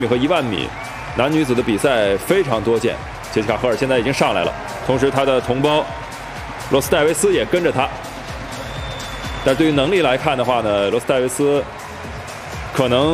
和10000米男女子的比赛非常多见。杰西卡·赫尔现在已经上来了，同时他的同胞罗斯戴维斯也跟着他。但对于能力来看的话呢，罗斯戴维斯可能